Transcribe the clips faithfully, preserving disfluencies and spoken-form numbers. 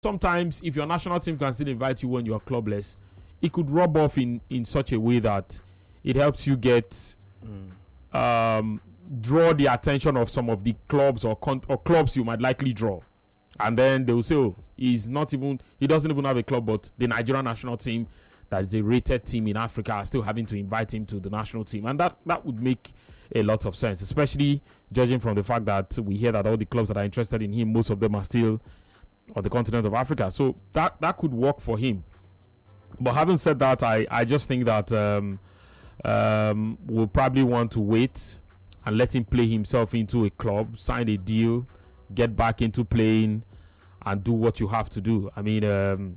sometimes if your national team can still invite you when you're clubless, it could rub off in, in such a way that it helps you get mm. um, draw the attention of some of the clubs or con- or clubs you might likely draw. And then they will say, oh, he's not even, he doesn't even have a club, but the Nigerian national team, that is a rated team in Africa, are still having to invite him to the national team. And that, that would make a lot of sense, especially judging from the fact that we hear that all the clubs that are interested in him, most of them are still on the continent of Africa. So that, that could work for him. But having said that, I, I just think that um, um, we'll probably want to wait and let him play himself into a club, sign a deal, get back into playing, and do what you have to do. I mean, um,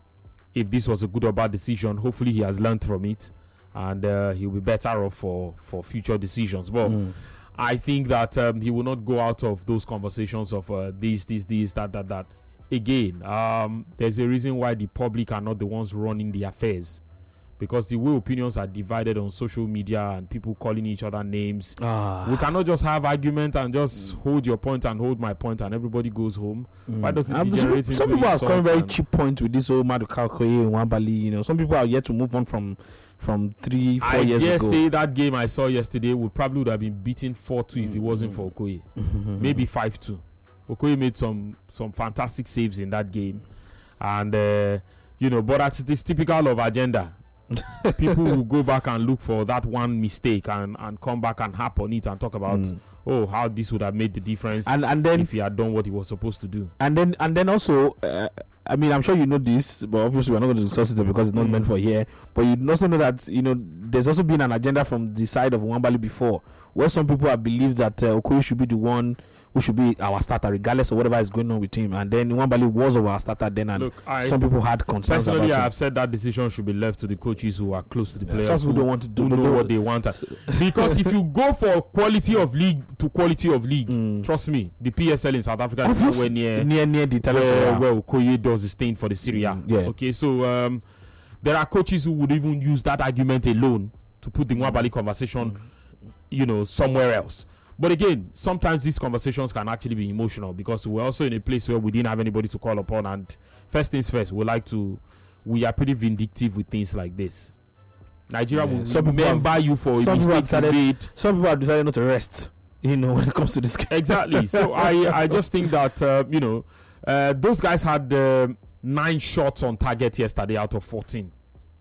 if this was a good or bad decision, hopefully he has learned from it, and uh, he'll be better off for, for future decisions. But mm. I think that um, he will not go out of those conversations of uh, this, this, this, that, that, that. Again, um, there's a reason why the public are not the ones running the affairs, because the way opinions are divided on social media and people calling each other names, ah. we cannot just have argument and just mm. hold your point and hold my point and everybody goes home. Mm. Why does it um, degenerate some, into some people are coming very and cheap point with this old Maduka Okoye and Nwabali. You know, some people are yet to move on from from three, four I years ago. I dare say that game I saw yesterday would probably would have been beaten four two mm. if it wasn't for Okoye. Mm-hmm. Maybe five two. Okoye made some some fantastic saves in that game, and uh, you know, but that's this typical of agenda. People will go back and look for that one mistake and, and come back and harp on it and talk about mm. oh, how this would have made the difference, and and then if he had done what he was supposed to do. And then and then also, uh, I mean, I'm sure you know this, but obviously we're not going to discuss it because it's not mm. meant for here. But you also know that, you know, there's also been an agenda from the side of Nwabali before, where some people have believed that uh, Okoye should be the one who should be our starter regardless of whatever is going on with him, and then Nwabali was our starter then, and Look, I, some people had concerns about personally, I have said that decision should be left to the coaches who are close to the yeah, players, some who don't want to do who know what they want. Because if you go for quality of league to quality of league, mm. trust me, the P S L in South Africa is nowhere near near near the where, where Okoye does his thing for the Serie A. Mm, yeah. Okay, so um, there are coaches who would even use that argument alone to put the Nwabali conversation, mm. you know, somewhere else. But again, sometimes these conversations can actually be emotional because we're also in a place where we didn't have anybody to call upon. And first things first, we like to, we are pretty vindictive with things like this. Nigeria yeah. will some remember you for a mistake you made. Some people have decided not to rest, you know, when it comes to this. Exactly. So I, I just think that, uh, you know, uh, those guys had uh, nine shots on target yesterday out of fourteen.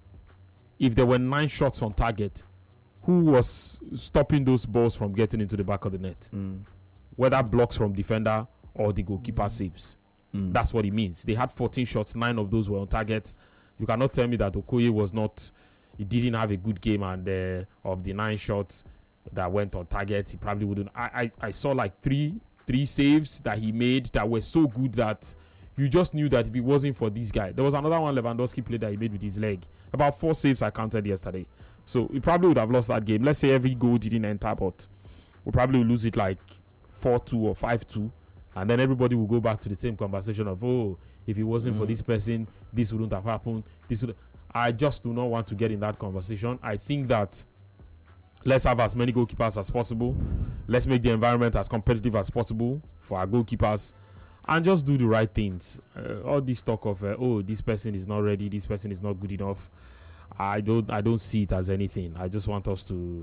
If there were nine shots on target, who was stopping those balls from getting into the back of the net? Mm. Whether blocks from defender or the goalkeeper mm. saves. Mm. That's what it means. They had fourteen shots, nine of those were on target. You cannot tell me that Okoye was not, he didn't have a good game, and uh, of the nine shots that went on target, he probably wouldn't. I, I, I saw like three three saves that he made that were so good that you just knew that if it wasn't for this guy. There was another one Lewandowski played that he made with his leg. About four saves I counted yesterday. So we probably would have lost that game. Let's say every goal didn't enter, but we'll probably lose it like four two or five two. And then everybody will go back to the same conversation of, oh, if it wasn't mm. for this person, this wouldn't have happened. This would. I just do not want to get in that conversation. I think that let's have as many goalkeepers as possible. Let's make the environment as competitive as possible for our goalkeepers. And just do the right things. Uh, all this talk of, uh, oh, this person is not ready, this person is not good enough. I don't I don't see it as anything. I just want us to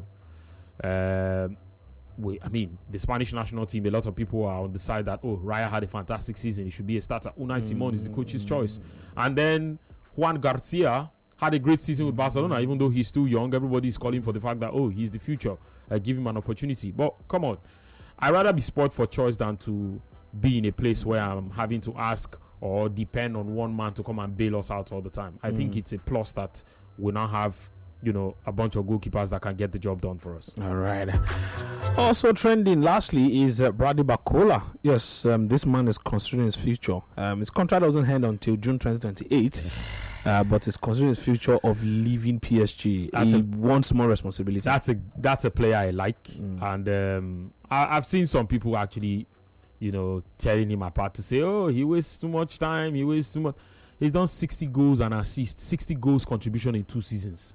uh, wait, I mean, the Spanish national team, a lot of people are on the side that, oh, Raya had a fantastic season, he should be a starter. Unai mm. Simon is the coach's mm. choice. And then Juan Garcia had a great season with Barcelona, even though he's still young. Everybody is calling for the fact that, oh, he's the future. Uh, give him an opportunity. But come on, I'd rather be spoiled for choice than to be in a place where I'm having to ask or depend on one man to come and bail us out all the time. I mm. think it's a plus that we now have, you know, a bunch of goalkeepers that can get the job done for us. All right. Also trending, lastly, is uh, Bradley Barcola. Yes, um, this man is considering his future. Um, his contract doesn't end until June twenty twenty-eight, uh, but he's considering his future of leaving P S G. That's he a, wants more responsibility. That's a that's a player I like, mm. and um, I, I've seen some people actually, you know, tearing him apart to say, oh, he wastes too much time, he wastes too much. He's done sixty goals and assists, sixty goals contribution in two seasons.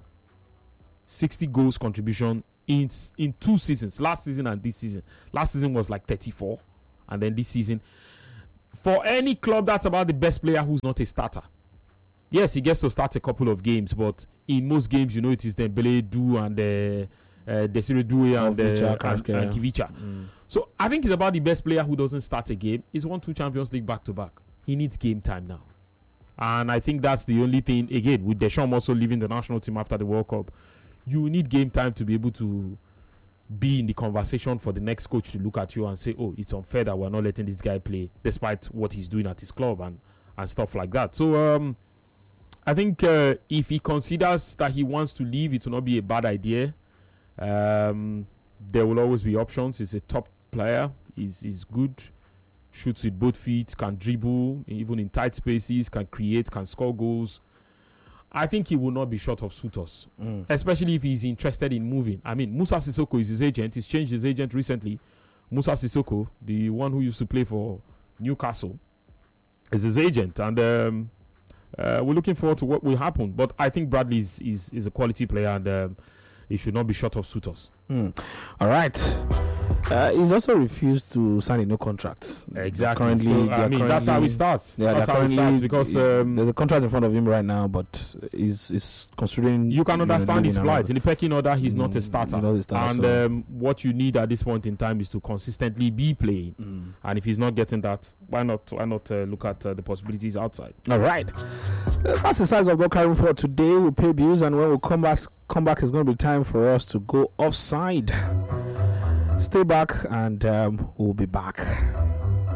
sixty goals contribution in in two seasons, last season and this season. Last season was like thirty-four, and then this season, for any club, that's about the best player who's not a starter. Yes, he gets to start a couple of games, but in most games, you know, it is Dembele, Du, and uh, uh, Desiree Doué and, uh, and, and Kivicha. Mm. So I think it's about the best player who doesn't start a game. He's won two Champions League back to back. He needs game time now. And I think that's the only thing, again, with Deschamps also leaving the national team after the World Cup, you need game time to be able to be in the conversation for the next coach to look at you and say, oh, it's unfair that we're not letting this guy play despite what he's doing at his club and, and stuff like that. So um, I think uh, if he considers that he wants to leave, it will not be a bad idea. Um, there will always be options. He's a top player. He's, he's good. Shoots with both feet, can dribble, even in tight spaces, can create, can score goals. I think he will not be short of suitors, mm. especially if he's interested in moving. I mean, Musa Sissoko is his agent. He's changed his agent recently. Musa Sissoko, the one who used to play for Newcastle, is his agent. And um, uh, we're looking forward to what will happen. But I think Bradley is, is, is a quality player, and um, he should not be short of suitors. Mm. All right. Uh, he's also refused to sign a new contract. Exactly. Currently, so, I mean, that's how it starts. Yeah, that's how it starts because um, there's a contract in front of him right now, but he's, he's considering. You can understand his plight. In the pecking order, he's mm, not a starter. Not a starter and so. um, what you need at this point in time is to consistently be playing. Mm. And if he's not getting that, why not? Why not uh, look at uh, the possibilities outside? All right. Uh, that's the size of the carrying for today. We'll pay bills, and when we come back, come back, it's going to be time for us to go offside. Stay back, and um, we'll be back.